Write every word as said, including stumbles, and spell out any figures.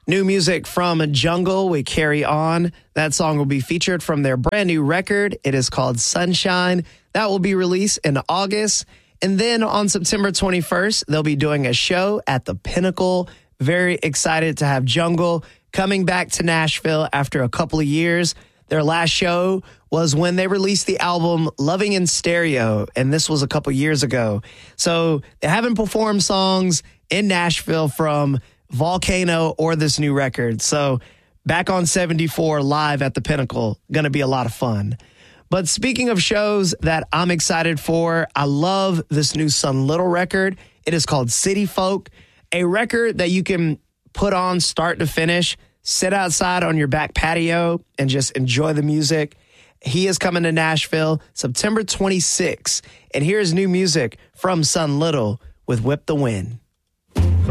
New music from Jungle with Carry On. That song will be featured from their brand new record. It is called Sunshine. That will be released in August. And then on September twenty-first, they'll be doing a show at the Pinnacle. Very excited to have Jungle coming back to Nashville after a couple of years. Their last show was when they released the album Loving in Stereo, and this was a couple years ago. So they haven't performed songs in Nashville from Volcano or this new record. So back on seventy-four live at the Pinnacle, going to be a lot of fun. But speaking of shows that I'm excited for, I love this new Sun Little record. It is called City Folk, a record that you can put on start to finish, sit outside on your back patio and just enjoy the music. He is coming to Nashville September twenty-sixth. And here's new music from Sun Little with Whip the Wind.